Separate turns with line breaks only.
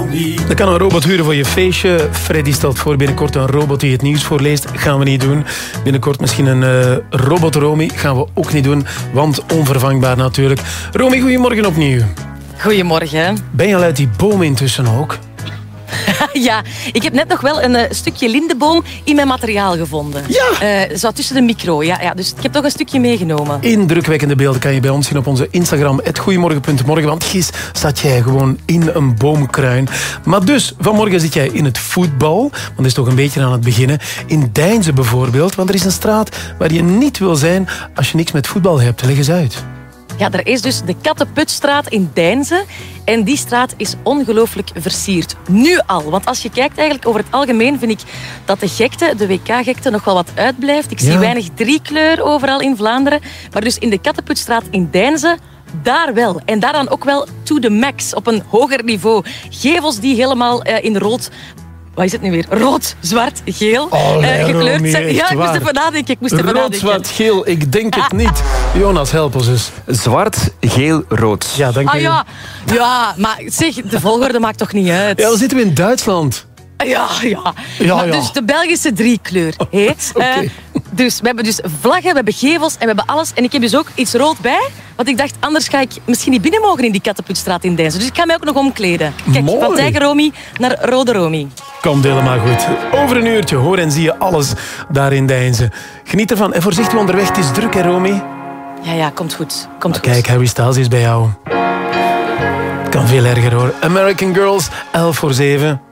Dan kan een robot huren voor je feestje. Freddy stelt voor binnenkort een robot die het nieuws voorleest. Gaan we niet doen. Binnenkort misschien een robot Romy. Gaan we ook niet doen, want onvervangbaar natuurlijk. Romy, goedemorgen opnieuw.
Goedemorgen.
Ben je al uit die boom intussen ook?
Ja, ik heb net nog wel een stukje lindenboom in mijn materiaal gevonden.
Ja!
Zo tussen de micro, ja. Dus ik heb toch een stukje meegenomen.
Indrukwekkende beelden kan je bij ons zien op onze Instagram, @goeiemorgen.morgen. Want gisteren zat jij gewoon in een boomkruin. Maar dus, vanmorgen zit jij in het voetbal. Want het is toch een beetje aan het beginnen. In Deinze bijvoorbeeld. Want er is een straat waar je niet wil zijn als je niks met voetbal hebt. Leg eens uit.
Ja, er is dus de Kattenputstraat in Deinze. En die straat is ongelooflijk versierd. Nu al. Want als je kijkt eigenlijk over het algemeen, vind ik dat de gekte, de WK-gekte, nog wel wat uitblijft. Ik zie weinig driekleur overal in Vlaanderen. Maar dus in de Kattenputstraat in Deinze, daar wel. En daar dan ook wel to the max, op een hoger niveau. Gevels die helemaal in rood... Wat is het nu weer? Rood, zwart, geel gekleurd zijn. Ja, ik moest even nadenken.
Rood, zwart, geel, ik denk het niet. Jonas, help ons eens.
Zwart, geel, rood.
Ja, dank je.
Ja, maar zeg, de volgorde maakt toch niet uit?
Ja, dan zitten we in Duitsland.
Ja. Maar dus de Belgische driekleur.
Okay.
Dus we hebben dus vlaggen, we hebben gevels en we hebben alles. En ik heb dus ook iets rood bij. Want ik dacht, anders ga ik misschien niet binnen mogen in die Kattenputstraat in Deinze. Dus ik ga mij ook nog omkleden. Kijk,
mooi.
van Tijger Romy naar Rode Romy.
Komt helemaal goed. Over een uurtje hoor en zie je alles daar in Deinze. Geniet ervan en voorzichtig onderweg. Het is druk, hè, Romy?
Ja, komt goed.
Kijk, Harry Styles is bij jou. Het kan veel erger, hoor. American Girls, 11:45.